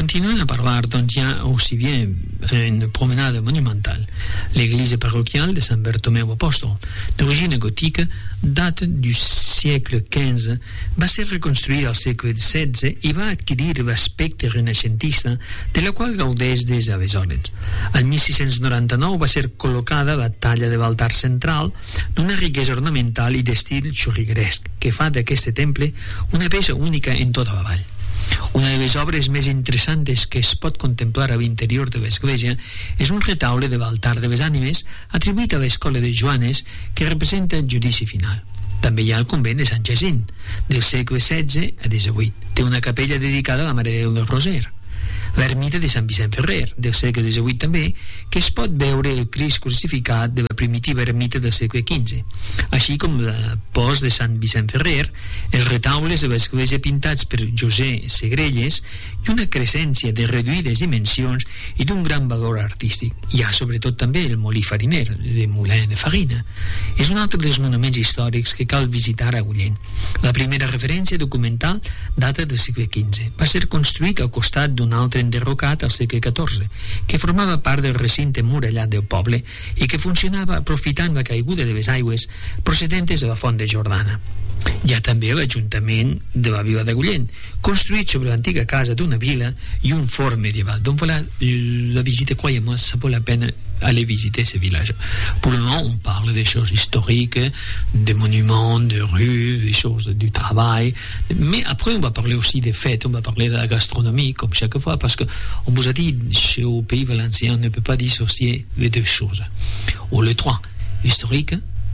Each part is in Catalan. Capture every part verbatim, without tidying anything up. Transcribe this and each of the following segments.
Continuant a parlar, doncs hi ha aussi bien une promenade monumentale. L'église parochiale de Sant Bartomeu Apòstol, d'origine gothique, date du siècle quinze, va ser reconstruïda al segle setze i va adquirir l'aspecte renaixentista de la qual gaudeix des d'aleshores. El mil sis-cents noranta-nou va ser col·locada la talla de l'altar central d'una riquesa ornamental i d'estil xurrigueresc que fa d'aquest temple una peça única en tota la vall. Una de les obres més interessants que es pot contemplar a l'interior de l'església és un retaule de l'altar de les ànimes atribuït a l'escola de Joanes que representa el judici final. També hi ha el convent de Sant Jacint, del segle setze a disset. Té una capella dedicada a la Mare de Déu del Roser. L'ermita de Sant Vicent Ferrer, del segle disset també, que es pot veure el Crist crucificat de la primitiva ermita del segle quinze, així com la post de Sant Vicent Ferrer, els retaules de l'església pintats per José Segrelles i una crescència de reduïdes dimensions i d'un gran valor artístic. Hi ha sobretot també el molí fariner, el Moulin de Farina. És un altre dels monuments històrics que cal visitar a Agullent. La primera referència documental data del segle quinze. Va ser construït al costat d'un altre enderrocat al segle catorze, que formava part del recinte murallat del poble i que funcionava aprofitant la caiguda de les aigües procedentes de la font de Jordana. Hi ha també l'Ajuntament de la vila d'Agullent, construït sobre l'antiga casa d'una vila i un fort medieval. Donc voilà, la visite, croyez-moi, ça vaut la peine aller visiter ce village. Pour le moment, on parle des choses historiques, des monuments, des rues, des choses du travail. Mais après, on va parler aussi des fêtes, on va parler de la gastronomie, comme chaque fois, parce qu'on vous a dit, chez au pays valencien, on ne peut pas dissocier les deux choses. Ou les trois, historique,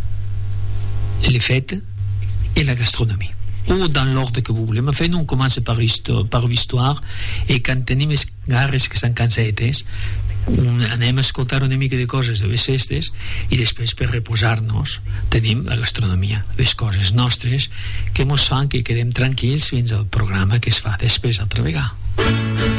les fêtes et la gastronomie. O dans l'ordre que vous voulez. Mais fait, nous, on commence par, histo- par l'histoire, et quand tenim les garres que s'han cansadetes, anem a escoltar una mica de coses de les festes i després, per reposar-nos, tenim la gastronomia, les coses nostres que mos fan que quedem tranquils fins al programa que es fa després altra vegada.